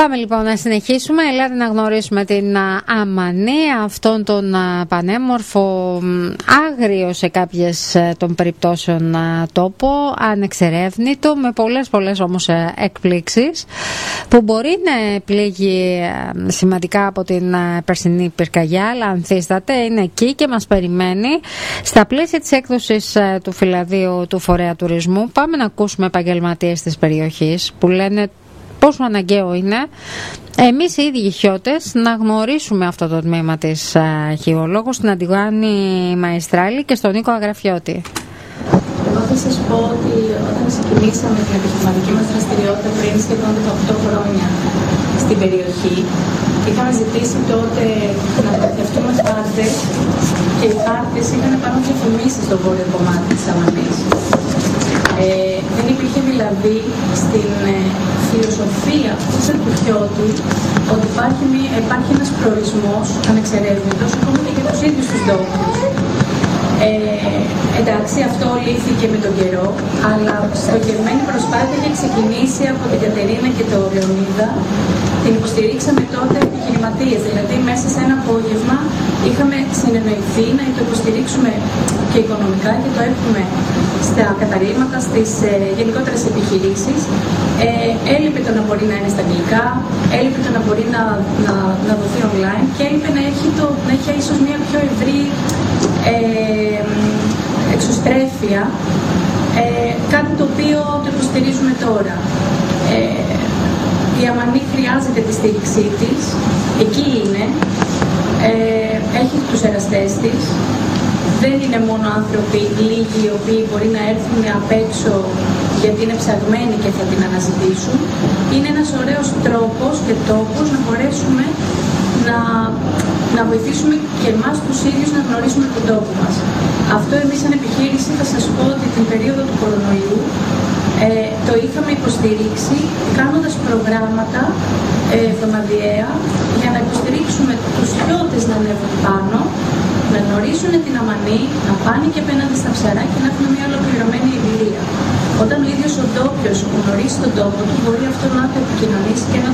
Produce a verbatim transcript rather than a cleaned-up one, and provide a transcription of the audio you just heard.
Πάμε λοιπόν να συνεχίσουμε. Ελάτε να γνωρίσουμε την Αμανή, αυτόν τον πανέμορφο, άγριο σε κάποιες των περιπτώσεων τόπο, ανεξερεύνητο, με πολλές πολλές όμως εκπλήξεις, που μπορεί να πλήγει σημαντικά από την περσινή πυρκαγιά, αλλά ανθίσταται, είναι εκεί και μας περιμένει. Στα πλαίσια της έκδοσης του φυλαδίου του Φορέα Τουρισμού, πάμε να ακούσουμε επαγγελματίες της περιοχής που λένε πόσο αναγκαίο είναι εμείς οι ίδιοι χιώτες να γνωρίσουμε αυτό το τμήμα της αρχαιολόγου, στην Αντιγάνη Μαεστράλη και στον Νίκο Αγραφιώτη. Εγώ θα σας πω ότι όταν ξεκινήσαμε την επιχειρηματική μας δραστηριότητα πριν σχεδόν δεκαοκτώ χρόνια στην περιοχή, είχαμε ζητήσει τότε να κατευθούμε χάρτες και οι χάρτες είχαν πάνω διαφημίσεις στο βόρειο κομμάτι της Αμανής. Ε, δεν υπήρχε δηλαδή στην ε, φιλοσοφία του χιώτη ότι υπάρχει, μια, υπάρχει ένας προορισμός ανεξερεύνητος ακόμα και για τους ίδιους τους ντόπιους. Ε, εντάξει, αυτό λύθηκε με τον καιρό, αλλά στοχευμένη προσπάθεια είχε ξεκινήσει από την Κατερίνα και τον Λεωνίδα. Την υποστηρίξαμε τότε επιχειρηματίες, δηλαδή μέσα σε ένα απόγευμα είχαμε συνεννοηθεί να το υποστηρίξουμε και οικονομικά και το έχουμε στα καταρρίμματα, στις ε, γενικότερες επιχειρήσεις. Ε, έλειπε το να μπορεί να είναι στα αγγλικά, έλειπε το να μπορεί να, να, να δοθεί online και έλειπε να έχει, το, να έχει ίσως μια πιο ευρύ ε, εξωστρέφεια, ε, κάτι το οποίο το υποστηρίζουμε τώρα. Ε, η Αμανή χρειάζεται τη στήριξή της, εκεί είναι, ε, έχει τους εραστές της. Δεν είναι μόνο άνθρωποι λίγοι οι οποίοι μπορεί να έρθουν απ' έξω γιατί είναι ψαγμένοι και θα την αναζητήσουν. Είναι ένας ωραίος τρόπος και τόπος να μπορέσουμε να, να βοηθήσουμε και εμάς τους ίδιους να γνωρίσουμε τον τόπο μας. Αυτό εμείς σαν επιχείρηση θα σας πω ότι την περίοδο του κορονοϊού ε, το είχαμε υποστηρίξει κάνοντας προγράμματα ε, εβδομαδιαία για να υποστηρίξουμε τους χιώτες να ανέβουν πάνω, να γνωρίσουν την Αμανή, να πάνε και απέναντι στα ψαρά και να έχουν μια ολοκληρωμένη εμπειρία. Όταν ο ίδιος ο ντόπιος γνωρίσει τον τόπο του, μπορεί αυτό να το επικοινωνήσει και να